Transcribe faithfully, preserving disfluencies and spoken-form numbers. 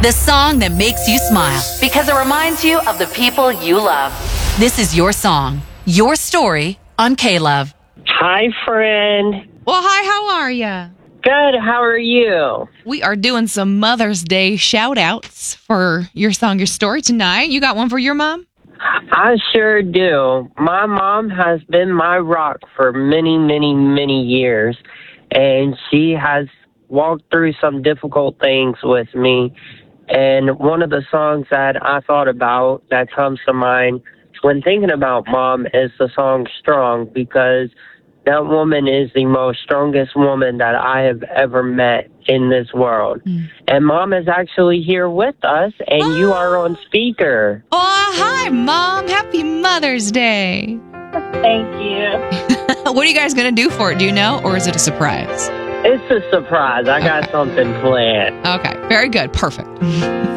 The song that makes you smile because it reminds you of the people you love. This is your song, your story on K-Love. Hi, friend. Well, hi, how are ya? Good, how are you? We are doing some Mother's Day shout-outs for your song, your story tonight. You got one for your mom? I sure do. My mom has been my rock for many, many, many years, and she has walked through some difficult things with me. And one of the songs that I thought about that comes to mind when thinking about Mom is the song Strong, because that woman is the most strongest woman that I have ever met in this world. Mm. And Mom is actually here with us, and oh. you are on speaker. Oh, hi, Mom. Happy Mother's Day. Thank you. What are you guys going to do for it? Do you know, or is it a surprise? It's a surprise. I got okay. something planned. Okay, very good. Perfect.